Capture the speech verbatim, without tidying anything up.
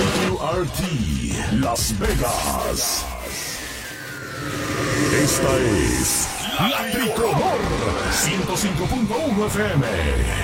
W R T Las Vegas. Esta es La Tricolor ciento cinco punto uno F M.